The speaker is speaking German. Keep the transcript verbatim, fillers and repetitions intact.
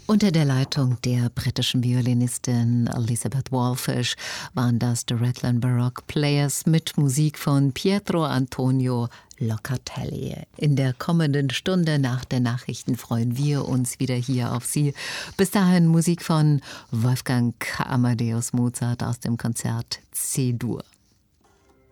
Unter der Leitung der britischen Violinistin Elizabeth Wallfisch waren das The Rattle Baroque Players mit Musik von Pietro Antonio Locatelli. In der kommenden Stunde nach den Nachrichten freuen wir uns wieder hier auf Sie. Bis dahin Musik von Wolfgang Amadeus Mozart aus dem Konzert C-Dur.